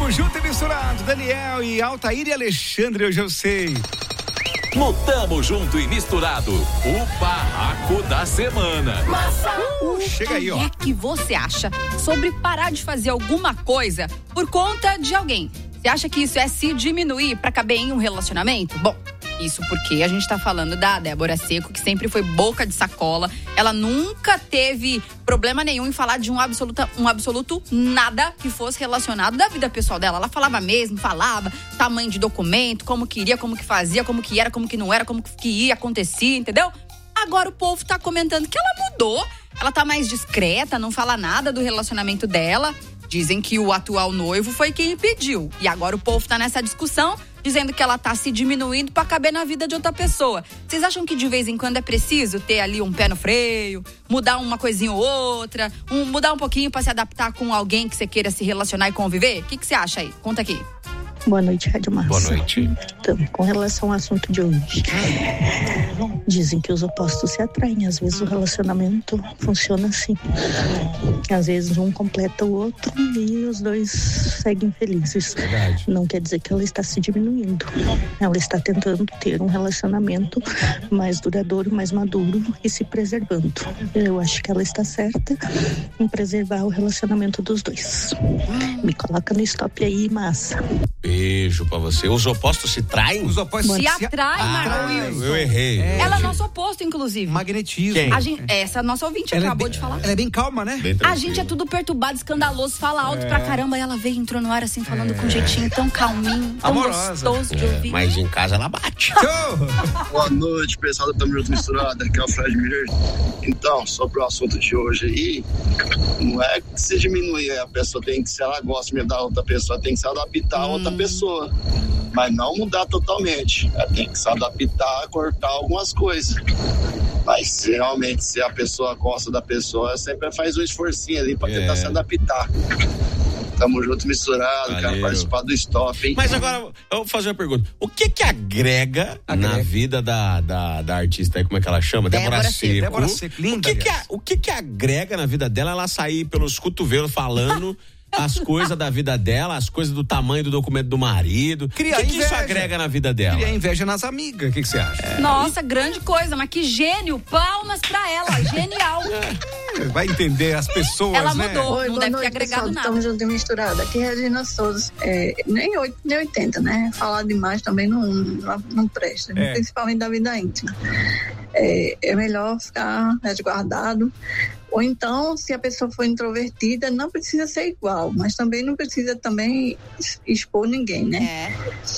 Tamo junto e misturado, Daniel e Altair e Alexandre, hoje eu sei. No Tamo Junto e Misturado, o barraco da semana. Chega aí, ó. O que é que você acha sobre parar de fazer alguma coisa por conta de alguém? Você acha que isso é se diminuir pra caber em um relacionamento? Bom, isso porque a gente tá falando da Débora Seco, que sempre foi boca de sacola. Ela nunca teve problema nenhum em falar de um absoluto nada que fosse relacionado da vida pessoal dela. Ela falava mesmo, tamanho de documento, como queria, como que fazia, como que era, como que não era, como que ia acontecer, entendeu? Agora o povo tá comentando que ela mudou. Ela tá mais discreta, não fala nada do relacionamento dela. Dizem que o atual noivo foi quem impediu. E agora o povo tá nessa discussão, dizendo que ela tá se diminuindo pra caber na vida de outra pessoa. Vocês acham que de vez em quando é preciso ter ali um pé no freio, mudar uma coisinha ou outra, mudar um pouquinho pra se adaptar com alguém que você queira se relacionar e conviver? O que você acha aí? Conta aqui. Boa noite, Rádio Massa. Boa noite. Então, com relação ao assunto de hoje, dizem que os opostos se atraem. Às vezes o relacionamento funciona assim. Às vezes um completa o outro e os dois seguem felizes. Verdade. Não quer dizer que ela está se diminuindo. Ela está tentando ter um relacionamento mais duradouro, mais maduro e se preservando. Eu acho que ela está certa em preservar o relacionamento dos dois. Me coloca no stop aí, Massa. Beijo pra você. Os opostos se traem? Os opostos Se atrai, Marcos. Eu errei. Ela é nosso oposto, inclusive. Magnetismo. Quem? Essa nossa ouvinte acabou de falar. Ela é bem calma, né? A gente é tudo perturbado, escandaloso, fala alto pra caramba. E ela veio, entrou no ar assim, falando com um jeitinho tão calminho, tão amorosa. gostoso de ouvir. Mas em casa ela bate. Boa noite, pessoal da Tamo Junto Misturado, aqui é o Fred Miller. Então, sobre o assunto de hoje aí, não é que se diminuir, a pessoa tem que, se ela gosta mesmo da outra pessoa, tem que se adaptar a outra pessoa, mas não mudar totalmente. Ela tem que se adaptar, cortar algumas coisas. Mas realmente, se a pessoa gosta da pessoa, sempre faz um esforcinho ali pra tentar se adaptar. Tamo junto misturado, Valeu. quero participar do stop, hein? Mas agora, eu vou fazer uma pergunta. O que agrega na vida da artista aí, como é que ela chama? Débora Seco. Débora Seco, linda, O que agrega na vida dela ela sair pelos cotovelos falando as coisas da vida dela, as coisas do tamanho do documento do marido? O que isso agrega na vida dela? Cria inveja nas amigas, o que você acha? Nossa, grande coisa, mas que gênio, palmas pra ela, genial. Vai entender as pessoas, Ela né? mudou, Oi, não boa deve noite, ter agregado pessoal, nada. Estamos juntos e misturado. Aqui é Regina Souza. Nem 80, né? Falar demais também não presta, principalmente da vida íntima. É melhor ficar resguardado. Ou então, se a pessoa for introvertida, não precisa ser igual, mas também não precisa também expor ninguém, né?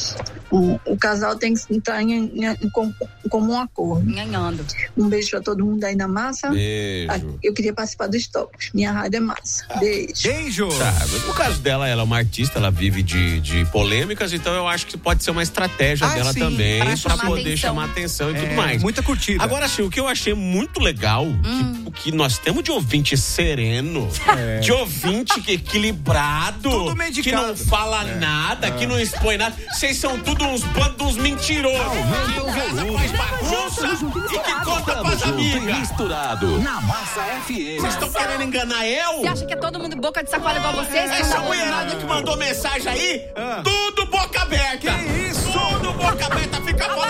O casal tem que entrar em comum acordo. Ganhando. Um beijo pra todo mundo aí na Massa. Beijo. Eu queria participar do Stop. Minha rádio é Massa. Beijo. Beijo! Tá, no caso dela, ela é uma artista, ela vive de polêmicas, então eu acho que pode ser uma estratégia dela sim, também, pra chamar poder atenção. chamar atenção e tudo mais. Muita curtida. Agora, assim, o que eu achei muito legal, o que nós temos de ouvinte sereno, de ouvinte que equilibrado, Tudo que medicado. não fala nada, que não expõe nada. Vocês são tudo uns bandos, uns mentirosos. Que faz bagunça e que conta pras amigas. Misturado na Massa FM. Vocês estão querendo enganar eu? Você acha que é todo mundo boca de sacola igual vocês? Essa mulherada que mandou mensagem aí, tudo boca aberta. Que isso? Tudo boca aberta, fica fora.